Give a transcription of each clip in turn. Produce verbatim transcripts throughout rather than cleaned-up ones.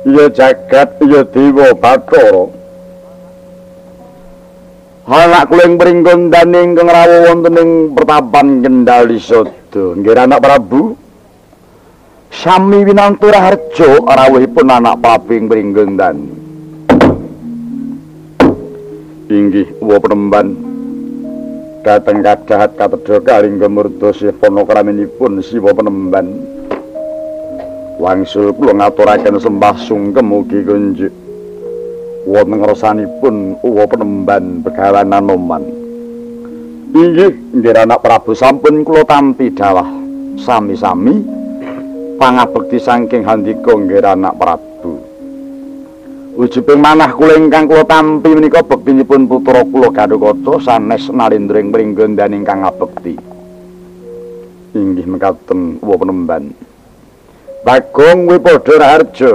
Ya jagat ya dewa Bathara. Anak kula ing pringgondan ingkang rawuh wonten ing Pertapan Kendali Sada. Nggih anak Prabu. Sami winantura harja rawuhipun anak Prabu ing pringgondan. Inggih uwa penemban dateng kadahat katedha kalingga murda sivana kraminipun Siwa Penemban. Wangsul kula ngaturaken sembah sungkem ugi kunjuk wonten ngersanipun uwa Penemban Begawan Anoman. Inggih nggih anak Prabu sampun kula tampi dawah sami-sami pangabekti saking handika nggih anak Prabu. Ujuping manah kula ingkang kula tampi menika bektinipun putra kula Gatotkaca sanes Nalendra ing pringgondan ingkang ngabekti. Inggih mekaten uwa Penemban. Bagong kuwi padha raharja.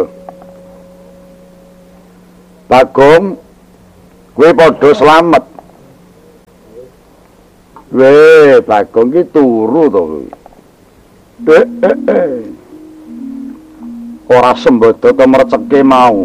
Bagong kuwi padha slamet. Weh, Bagong ki turu to kuwi. Eh, eh, eh. Ora sembodo to merceke mau.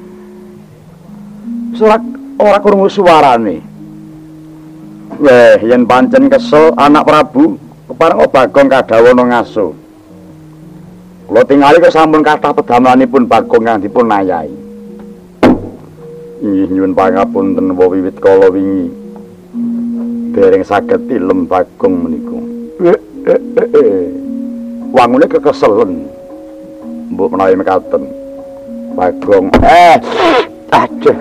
Ora ora krungu suarane. Weh, yen pancen kesel anak Prabu, kepareng Bagong kadhawana ngaso. Kula tingali kok sampun kathah pedamelanipun Bagong kang dipun ayahi. Inggih nyuwun pangapunten wa wiwit kala wingi dereng saged tilem Bagong menika. Eh, eh, eh, eh. Wangune kekeselen. Mbok menawi mekaten. Bagong eh aduh.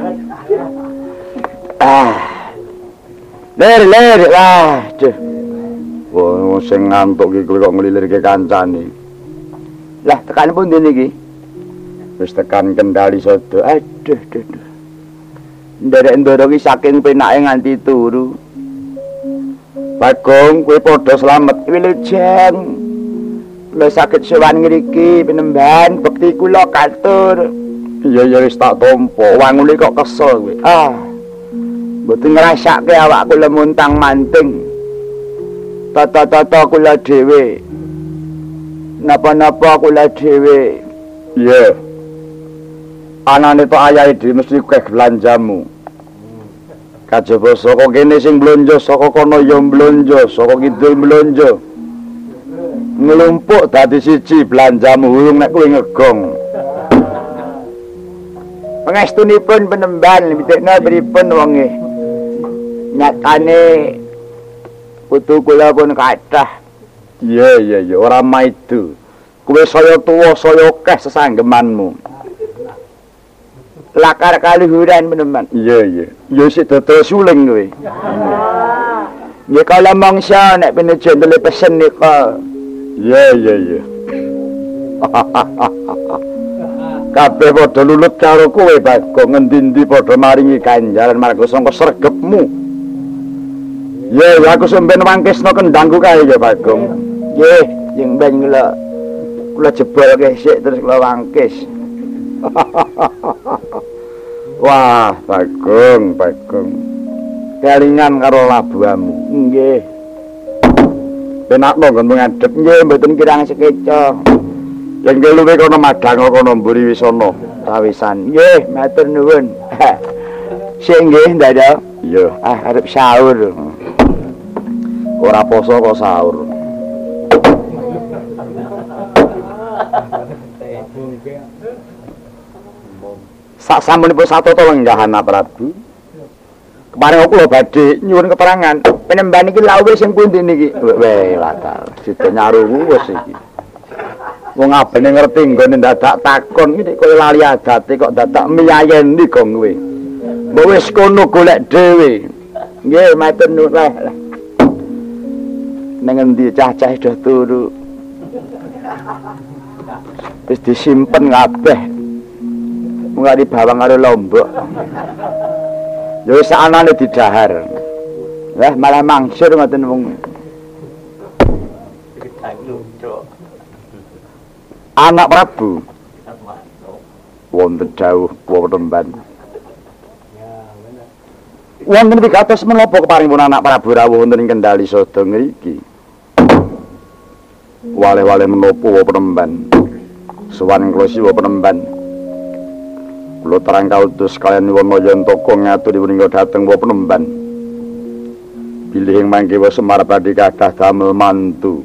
Ah. Ler ler ah. Aduh. Wong sing ngantuk iki kok nglilirke kancane. Lah tekan pundi niki? Wis tekan Kendali Sada. Aduh, aduh. Nderek ndoro ki saking penake nganti turu. Bagong kowe padha slamet wilujeng. Kula saged sowan ngriki Penemban bekti kula katur. Iya ya wis tak tampa. Wangune kok kesel kowe. Ah. Mboten ngrasake awak kula muntang manting. Tata-tata kula dhewe. Napa-napa kula dhewe. Iya. Anane to ayahe dhewe mesti keh belanjamu. Kajaba saka kene sing blonjo, saka kono ya blonjo, saka kidul blonjo. Nglumpuk dadi siji belanjamu urung nek kowe ngegong. Pangestunipun Penemban mitekna pripun wonge. Nyatane putu kula pun kathah. Iya iya iya ora maidu. Kowe saya tuwa saya akeh sesanggemanmu. Lakar kaluhuran Penemban. Iya iya. Ya sik dodol suling kowe. Nggih kala mangsa nek pinuju ndele pesen nika. Iya iya iya. Kabeh padha lulut karo kowe Bagong ngendi-endi padha maringi ganjaran marga sangka sregepmu. Ya aku sampeyan wangkisna kendangku kae ya Bagong. Nggih, yen ben kula kula jebolke sik terus kula wangkis. Wah, Bagong, Bagong. Kelingan karo labuhamu. Nggih. Penakno nggon ngadep nggih mboten kirang sekeca. Yen luwih kono madang kono mburi wisana rawisan. Nggih, matur nuwun. Sik nggih, Ndara. Iya, ah arep sahur. Ora poso kok sahur. Sak samunipun satata lenggah anak Prabu. Kemarin kula badhe nyuwun keterangan, Penemban iki lawuh sing pundi niki? Weh, latar, sida nyaruwu wis iki. Wong abene ngerti nggone dadak takon iki koyo lali adate kok dadak miyayeni kok kowe. Mbok wis kono golek dhewe. Nggih, matur nuwun lah. Nang endi cah-cah sudah turu. Wis disimpen kabeh. Mung dibawang karo lombok. Ya wis anane didahar. Wah, malah mangsur ngoten wong. Anak Prabu. Wonten dawuh Penemban. Wonten pikatos menapa keparingipun anak Prabu rawuh wonten ing Kendali Sada ngriki. Wale-wale menapa Penemban. Sowan kula Siwa Penemban. Kula terang kautus kalian Wana Yantaka ngaturi menika dhateng wa Penemban. Bilih mangke wa Semar badhe kathah damel mantu.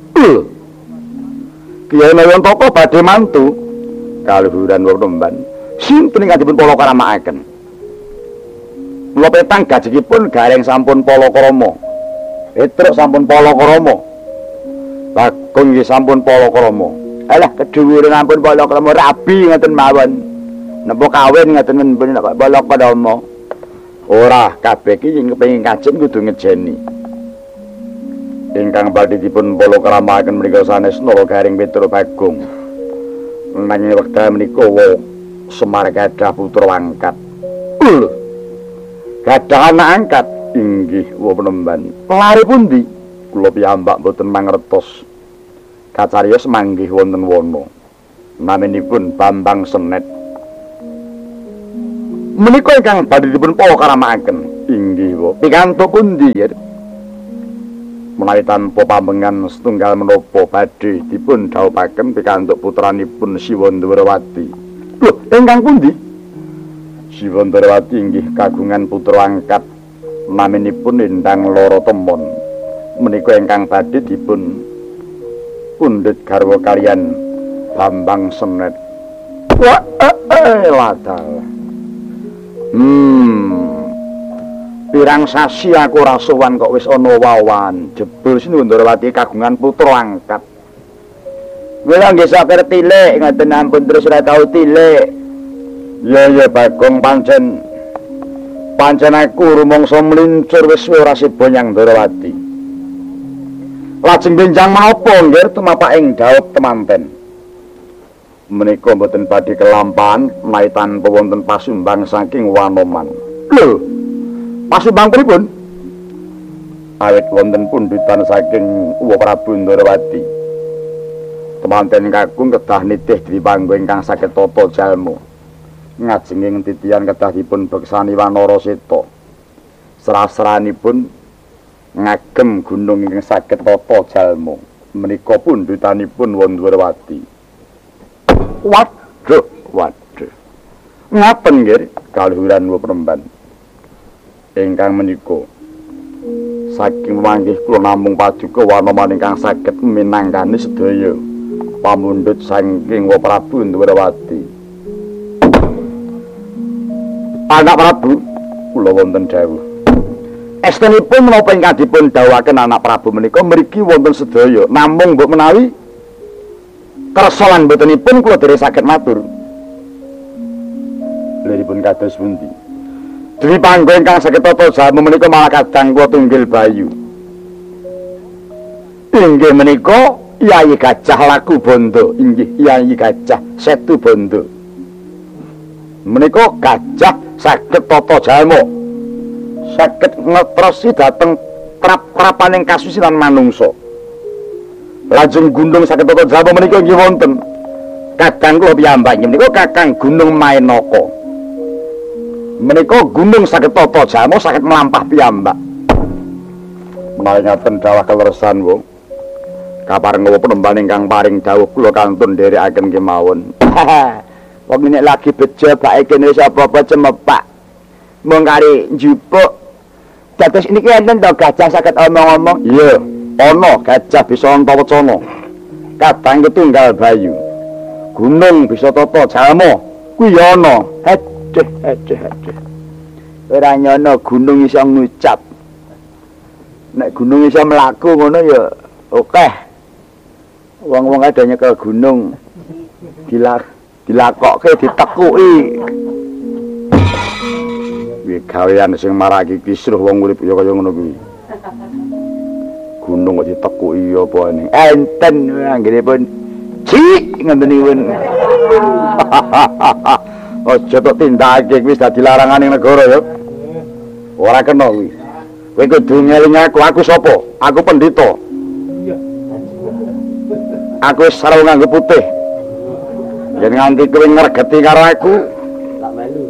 Kyai Yantaka badhe mantu kaluhuran wa Penemban. Sinten ingkang dipun palakramaken? Kula petang gajikipun gareng sampun palakrama. Petruk sampun palakrama. Bagong nggih sampun palakrama. Alah kedhuwuran ampun palakrama rabi ngoten mawon. Napa kawin ngoten men palakrama. Ora kabeh iki sing kepengin kajen kudu ngejeni. Ingkang badhe dipun palakramaken menika sanes Nara Garing Petruk Bagong. Nanging wekdal menika Semar gadah putra angkat. Gadah anak angkat inggih wa Penemban. Lare pundi? Kula piyambak boten mangertos. Kacariyos manggih wonten wana. Naminipun Bambang Senet. Menika ingkang badhe dipun palakramaken inggih wa pikantuk pundi? Menawi tanpa pambengan setunggal menapa badhe dipun dhawuhaken pikantuk putranipun Siwandrawati. Lho, ingkang pundi? Siwandrawati inggih kagungan putra angkat naminipun Endang Loro Temon. Menika ingkang badhe dipun pundhut garwa kalian Bambang Senet. Wah, eh, ladal. Hmm. Pirang sasi aku ora sowan kok wis ana wawan. Jebul Siwandrawati kagungan putra angkat. Mula nggih saker tilik ngoten ampun terus ora tau tilik. Ya ya Bagong pancen pancen aku rumangsa mlincur wis ora siba nyang Ndrawati. Lajeng benjang menapa nggih tumapak ing dhawuh temanten. Menika mboten badhe kelampahan menawi tanpa wonten pasumbang saking Wanoman. Lho, pasumbang pripun? Awit wonten pundhutan saking Uwa Prabu Ndrawati. Temanten kakung kedah nitih dipanggo ingkang saged tata jalma. Ngajenging titian kedah dipun beksani Wanara Seta. Serah-serahanipun ngagem gunung ingkang saged tata jalma. Menika pundhutanipun Wandrawati. Waduh, waduh. Ngaten nggih kaluhuran wa Penemban. Ingkang menika saking manggih kula namung paduka Wanoman ingkang saged minangkani sedaya pamundhut saking Wa Prabu Ndrawati. Anak Prabu, kula wonten dawuh. Estunipun menapa ingkang dipun dawuhaken anak Prabu menika mriki wonten sedaya, namung mbok menawi kersa lan botenipun kula dereng saged matur. Lha dipun kados pundi? Dwi panggo ingkang saged tata jamu menika malah kadang kula tunggil bayu. Inggih menika Yayi Gajah Laku Bondo, inggih Yayi Gajah Setu Bondo. Menika gajah saged tata jalma, saged ngetrosi dhateng trap-trapaning kasusilan manungsa. Lajeng Gunung saged tata jalma menika inggih wonten kadang kula piyambak menika Kakang Gunung Mainaka. Menika gunung saged tata jalma saged mlampah piyambak. Menawi ngaten dawuh kaleresan wong kaparenga Penemban ingkang paring dawuh kula kantun nderekaken kemawon. Wong nek lagi bejo bake kene sapa-apa cemepak. Mung kari njupuk. Dados niki enten to gajah saged omong-omong? Iya, ana gajah bisa anta wacana. Kadang ketunggal bayu. Gunung bisa tata jalma. Kuwi ana. Aduh, aduh, aduh. Ora nyono gunung iso ngucap. Nek gunung iso mlaku ngono ya akeh. Wong-wong adanya ke gunung dilak dilakokke ditekuki. Kuwi gawean sing maraki kisruh wong urip ya kaya ngono kuwi. Gunung kok ditekuki apa ning enten anggenipun cik ngentenipun. Aja tok tindake kuwi dadi larangan ning negara ya. Ora kena kuwi. Kowe kudu ngeling aku, aku sapa? Aku pendhita. Aku wis sarung nganggo putih. Yen nganti kowe ngregeti karo aku, tak melu.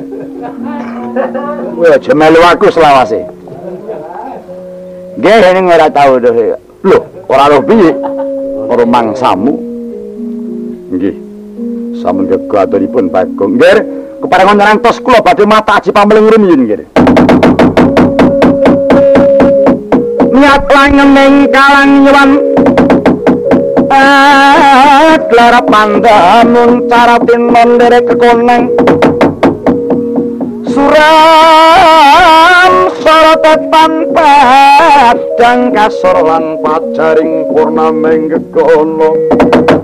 Kowe aja melu aku selawase. Nggih, ning ora tau to. Lho, ora roh piye? Ora mangsamu. Nggih. Sampun kegaturipun Bagong. Nggih, keparengan nyerantos kula badhe mata aji pameling rumiyin nggih. Niat langening kalang nyuwan Gelar pandamun cara tinon derek kekoneng Suram sorotetan padang kasor lan pajaring purnameng gegono